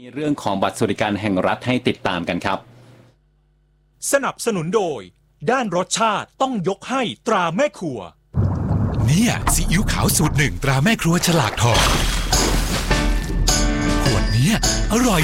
มีเรื่องของบัตรสวัสดิการแห่งรัฐให้ติดตามกันครับสนับสนุนโดยด้านรสชาติต้องยกให้ตราแม่ครัวเนี่ยซีอิ๊วขาวสูตรหนึ่งตราแม่ครัวฉลากทองขวดนี้อร่อย